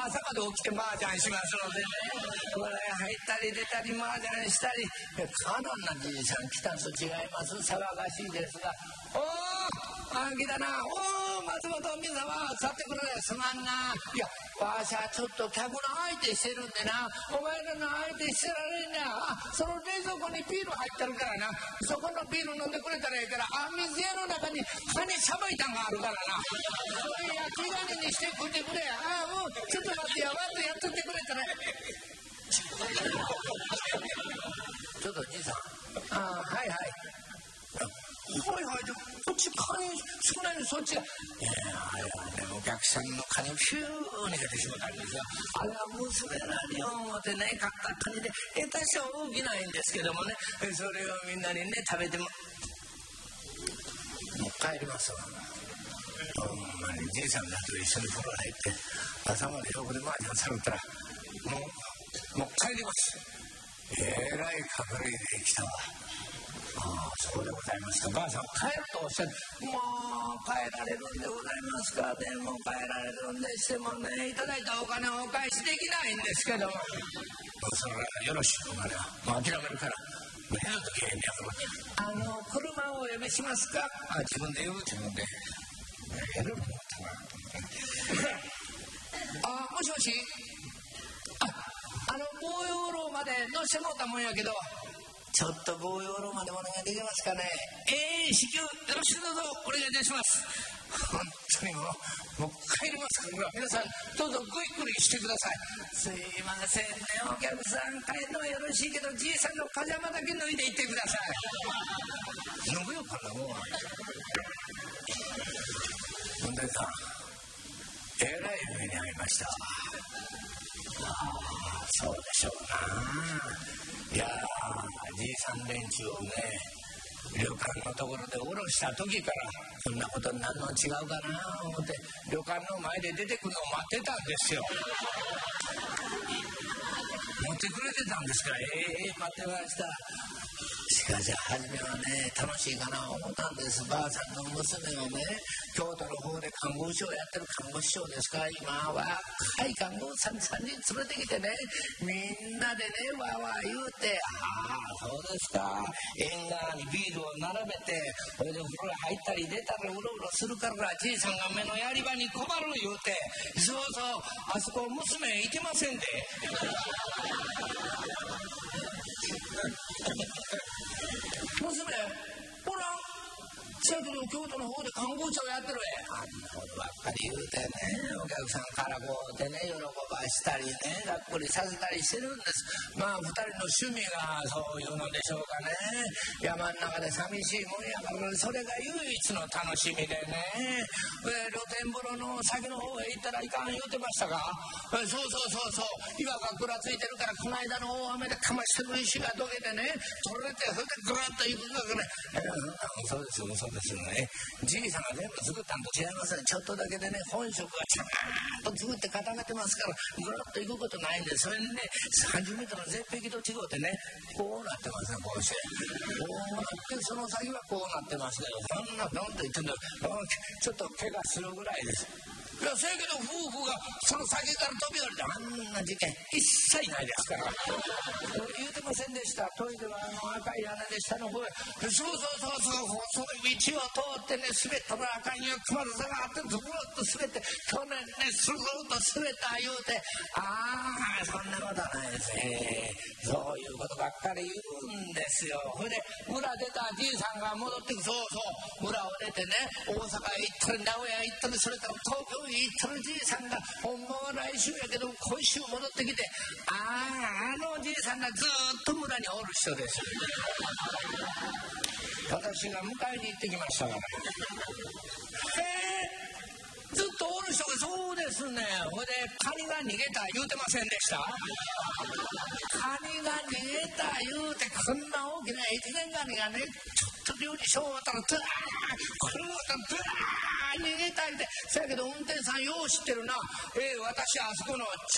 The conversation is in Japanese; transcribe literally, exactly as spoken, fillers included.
朝まで起きて麻雀しますのでね、これ入ったり出たり麻雀したり、かのんなじいさん来たんと違います。騒がしいですが、おーあ来たな、おー松本美沙は去ってくるですまんな。いやわしゃちょっと客の相手してるんでな、お前らの相手してられんねや。あその冷蔵庫にビール入ってるからな、そこのビール飲んでくれたらええから、あ水屋の中にカニさばいたんがあるからな、いや気兼ねにして食ってくれや。あもうちょっと待ってや、わっとやっとってくれたらちょっとじいさん、あはいはいはいはい、こっちカニ少ないのそっちが、いやあれはねお客さんのカニをヒューに出てしまったんですよ。あれは娘らに思ってね買ったカニで下手して大きないんですけどもね、それをみんなにね食べてももう帰りますわ。ほんまにじいさんだと一緒に風呂入って朝まで横で麻雀されたらもうもう帰ります。えらいかかりで来たわ。ああそうでございますか。ばあさん帰るとおっしゃる。もう帰られるんでございますか。でも帰られるんでしてもねいただいたお金をお返しできないんですけども、それはよろしいお金はもう諦めるから変な時にあの車をお呼びしますか。あ自分で言う自分でやるのあもしもし、ああの棒養老まで乗せてもらったもんやけど、ちょっと棒養老までお願いできますかね。ええー、至急よろしくどうぞお願いいたします。本当にもうもう帰りますから皆さんどうぞごゆっくりしてください。すいませんねお客さん帰るのはよろしいけどじいさんのパジャマだけ脱いでいってください。脱ぐよこんなもんは。問題さんえらい目に遭いました。ああそうでしょうな。いやじいさん連中をね旅館のところで降ろした時からこんなことになるの違うかな思って旅館の前で出てくるのを待ってたんですよ。待ってくれてたんですから、ええー、待ってました。しかし初めはね楽しいかな思ったんです。ばあさんの娘をね京都の方で看護師をやってる看護師長ですから今は若い看護師さんさんにん連れてきてねみんなでねわーわー言うて、ああそうですか縁側にビールを並べてそれでお風呂入ったり出たりうろうろするからじいさんが目のやり場に困る言うて、そうそうあそこ娘いてませんで娘ほらせやけど京都の方で看護師をやってるえあんなことばっかり言うてねお客さんからこうでね喜ばしたりねがっくりさせたりしてるんです。まあ二人の趣味がそういうのでしょうかね。山の中で寂しいもんやからそれが唯一の楽しみでね、露天風呂の先の方へ行ったらいかん言うてましたが、そうそうそうそう岩がぐらついてるからこの間の大雨でかましてる石がどけてね取れてそれでぐらっと行くんだからね、えー、そうですよそうですよね。じいさんが全部作ったんと違いますね。ちょっとだけでね本職がちゃんと作って固めてますからぐらっと行くことないんで、それにねさんじゅうメートルの絶壁と違うてねこうなってますね。こうしてこうなってその先はこうなってますけどそんなドンと言ってんだちょっと怪我するぐらいです。いやせやけど夫婦がその先から飛び降りてあんな事件一切ないですから言うてませんでした。トイレはあの赤い屋根で下の方へそうそうそうそうそういう道を通ってね滑ったらあかんよ熊田さんがあってずっと滑って去年ねスルーッと滑った言うてああそんなことはないですね。そういうことばっかり言うんですよ。それで村出たじいさんが戻ってくそうそう村を出てね大阪へ行ったり名古屋へ行ったりそれから東京へ行ったりじいさんがほんまは来週やけど今週戻ってきてあああのじいさんがずっと村におる人です。私が迎えに行ってきましたからえー、ずっとおる人がそうですね。ほいでカニが逃げた言うてませんでした。カニが逃げた言うてこんな大きな越前ガニがねちょっと漁にしようったらドゥーこれまたドゥー逃げた言うてせやけど運転手さんよう知ってるな、えー、私あそこの